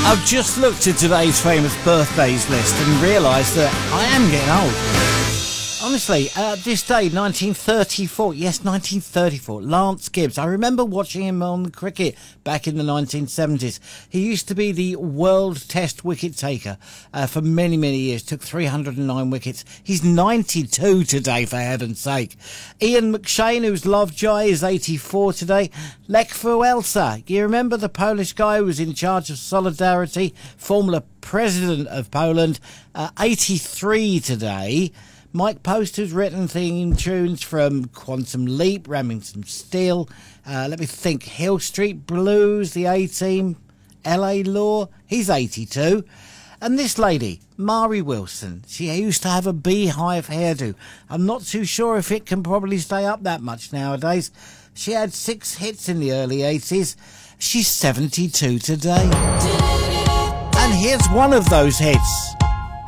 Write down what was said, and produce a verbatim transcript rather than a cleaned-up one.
I've just looked at today's famous birthdays list and realised that I am getting old. Honestly, uh, this day, nineteen thirty-four, yes, nineteen thirty-four, Lance Gibbs. I remember watching him on cricket back in the nineteen seventies. He used to be the world test wicket taker uh, for many, many years, took three hundred nine wickets. He's ninety-two today, for heaven's sake. Ian McShane, who's Lovejoy, is eighty-four today. Lech Wałęsa, you remember the Polish guy who was in charge of Solidarity, former president of Poland, uh, eighty-three today. Mike Post, who's written theme tunes from Quantum Leap, Remington Steele, uh, let me think, Hill Street Blues, the A-Team, L A Law, he's eighty-two. And this lady, Mari Wilson, she used to have a beehive hairdo. I'm not too sure if it can probably stay up that much nowadays. She had six hits in the early eighties. She's seventy-two today. And here's one of those hits.